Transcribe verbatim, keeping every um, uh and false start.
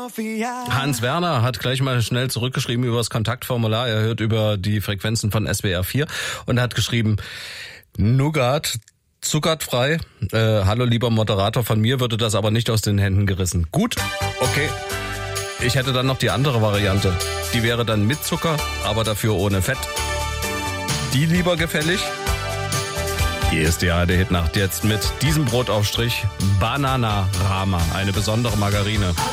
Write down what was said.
Hans Werner hat gleich mal schnell zurückgeschrieben über das Kontaktformular. Er hört über die Frequenzen von S W R vier und hat geschrieben, Nougat, zuckerfrei. Äh, hallo lieber Moderator, von mir würde das aber nicht aus den Händen gerissen. Gut, okay. Ich hätte dann noch die andere Variante. Die wäre dann mit Zucker, aber dafür ohne Fett. Die lieber gefällig? Hier ist die A R D-Hitnacht jetzt mit diesem Brotaufstrich Bananarama, eine besondere Margarine.